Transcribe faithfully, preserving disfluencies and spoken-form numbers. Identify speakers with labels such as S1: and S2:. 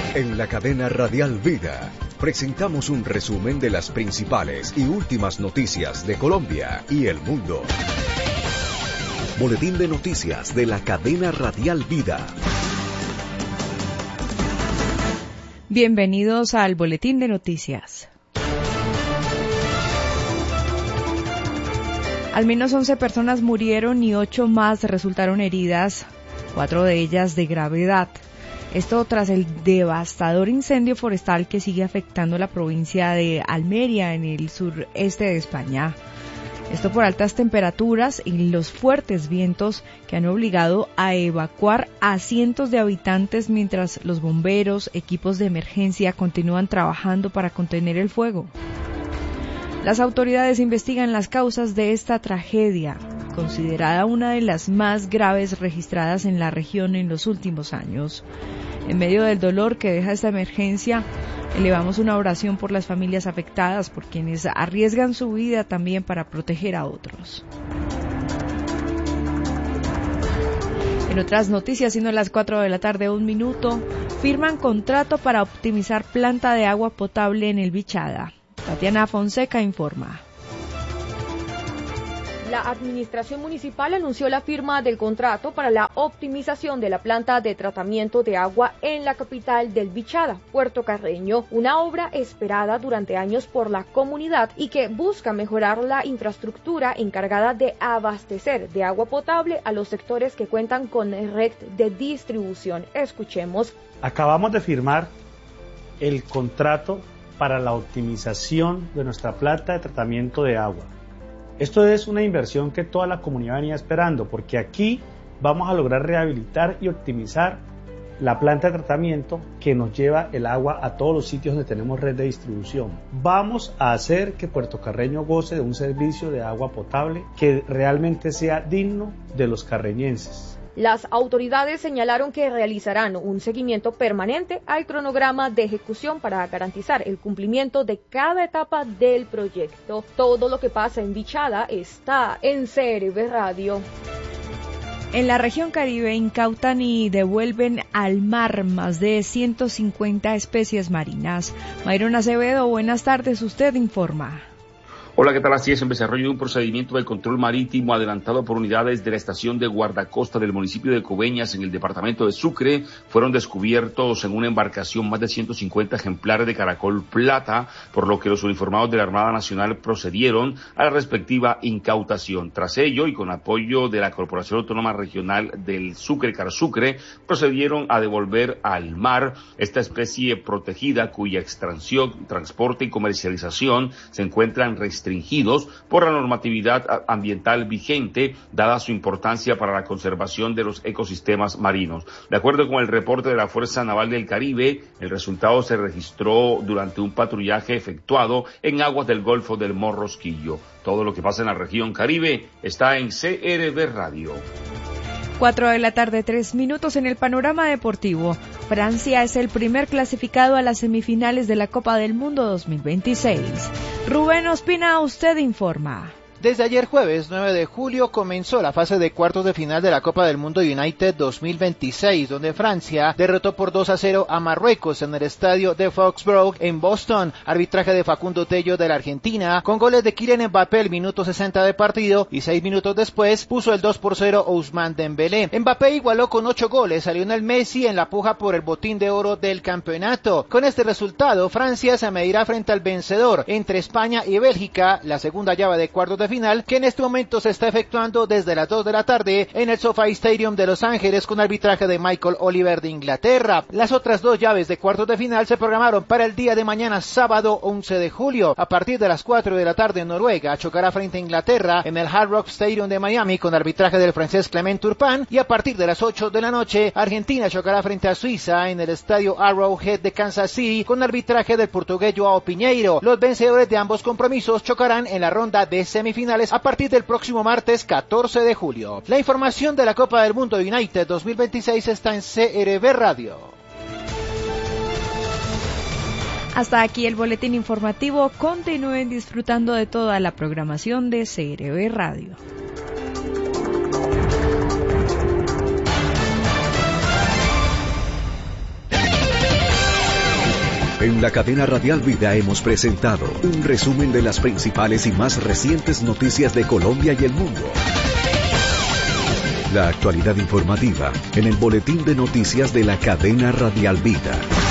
S1: En la cadena Radial Vida presentamos un resumen de las principales y últimas noticias de Colombia y el mundo. Boletín de noticias de la cadena Radial Vida.
S2: Bienvenidos al Boletín de Noticias. Al menos once personas murieron y ocho más resultaron heridas, cuatro de ellas de gravedad. Esto tras el devastador incendio forestal que sigue afectando la provincia de Almería en el sureste de España. Esto por altas temperaturas y los fuertes vientos que han obligado a evacuar a cientos de habitantes mientras los bomberos, equipos de emergencia continúan trabajando para contener el fuego. Las autoridades investigan las causas de esta tragedia, considerada una de las más graves registradas en la región en los últimos años. En medio del dolor que deja esta emergencia, elevamos una oración por las familias afectadas, por quienes arriesgan su vida también para proteger a otros. En otras noticias, siendo las cuatro de la tarde, un minuto, firman contrato para optimizar planta de agua potable en el Bichada. Tatiana Fonseca informa.
S3: La administración municipal anunció la firma del contrato para la optimización de la planta de tratamiento de agua en la capital del Bichada, Puerto Carreño, una obra esperada durante años por la comunidad y que busca mejorar la infraestructura encargada de abastecer de agua potable a los sectores que cuentan con red de distribución. Escuchemos.
S4: Acabamos de firmar el contrato para la optimización de nuestra planta de tratamiento de agua. Esto es una inversión que toda la comunidad venía esperando, porque aquí vamos a lograr rehabilitar y optimizar la planta de tratamiento que nos lleva el agua a todos los sitios donde tenemos red de distribución. Vamos a hacer que Puerto Carreño goce de un servicio de agua potable que realmente sea digno de los carreñenses.
S3: Las autoridades señalaron que realizarán un seguimiento permanente al cronograma de ejecución para garantizar el cumplimiento de cada etapa del proyecto. Todo lo que pasa en Bichada está en C R V Radio.
S2: En la región Caribe incautan y devuelven al mar más de ciento cincuenta especies marinas. Mayron Acevedo, buenas tardes, usted informa.
S5: Hola, ¿qué tal? Así es, en desarrollo de un procedimiento de control marítimo adelantado por unidades de la estación de guardacosta del municipio de Coveñas en el departamento de Sucre, fueron descubiertos en una embarcación más de ciento cincuenta ejemplares de caracol plata, por lo que los uniformados de la Armada Nacional procedieron a la respectiva incautación. Tras ello, y con apoyo de la Corporación Autónoma Regional del Sucre, Carsucre, procedieron a devolver al mar esta especie protegida cuya extracción, transporte y comercialización se encuentran restringidos por la normatividad ambiental vigente, dada su importancia para la conservación de los ecosistemas marinos. De acuerdo con el reporte de la Fuerza Naval del Caribe, el resultado se registró durante un patrullaje efectuado en aguas del Golfo del Morrosquillo. Todo lo que pasa en la región Caribe está en C R V Radio.
S2: Cuatro de la tarde, tres minutos en el panorama deportivo. Francia es el primer clasificado a las semifinales de la Copa del Mundo dos mil veintiséis. Rubén Ospina, usted informa.
S6: Desde ayer jueves nueve de julio comenzó la fase de cuartos de final de la Copa del Mundo United dos mil veintiséis, donde Francia derrotó por dos a cero a Marruecos en el estadio de Foxborough en Boston. Arbitraje de Facundo Tello de la Argentina, con goles de Kylian Mbappé el minuto sesenta de partido y seis minutos después puso el dos por cero Ousmane Dembélé. Mbappé igualó con ocho goles a Lionel Messi en la puja por el botín de oro del campeonato. Con este resultado, Francia se medirá frente al vencedor entre España y Bélgica, la segunda llave de cuartos de final, que en este momento se está efectuando desde las dos de la tarde en el SoFi Stadium de Los Ángeles con arbitraje de Michael Oliver de Inglaterra. Las otras dos llaves de cuartos de final se programaron para el día de mañana, sábado once de julio. A partir de las cuatro de la tarde, Noruega chocará frente a Inglaterra en el Hard Rock Stadium de Miami con arbitraje del francés Clement Turpin, y a partir de las ocho de la noche, Argentina chocará frente a Suiza en el estadio Arrowhead de Kansas City con arbitraje del portugués Joao Piñeiro. Los vencedores de ambos compromisos chocarán en la ronda de semifinales a partir del próximo martes catorce de julio. La información de la Copa del Mundo United dos mil veintiséis está en C R V Radio.
S2: Hasta aquí el boletín informativo. Continúen disfrutando de toda la programación de C R V Radio.
S1: En la cadena Radial Vida hemos presentado un resumen de las principales y más recientes noticias de Colombia y el mundo. La actualidad informativa en el boletín de noticias de la cadena Radial Vida.